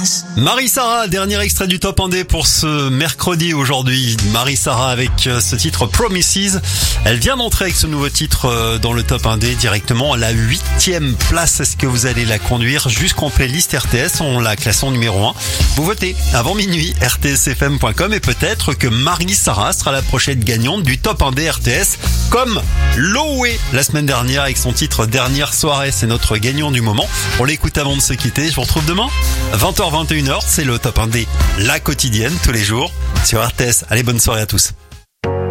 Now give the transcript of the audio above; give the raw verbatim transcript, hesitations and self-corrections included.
Marie-Sara, dernier extrait du Top un D pour ce mercredi aujourd'hui. Marie-Sara avec ce titre Promises. Elle vient d'entrer avec ce nouveau titre dans le Top un D directement à la huitième place. Est-ce que vous allez la conduire jusqu'en playlist R T S? On la classe en numéro un. Vous votez avant minuit, r t s f m point com, et peut-être que Marie-Sara sera la prochaine gagnante du Top un D R T S, comme Loé la semaine dernière avec son titre Dernière soirée. C'est notre gagnant du moment. On l'écoute avant de se quitter. Je vous retrouve demain vingt heures vingt et une heures. C'est le Top un D, la quotidienne tous les jours sur R T S. Allez, bonne soirée à tous.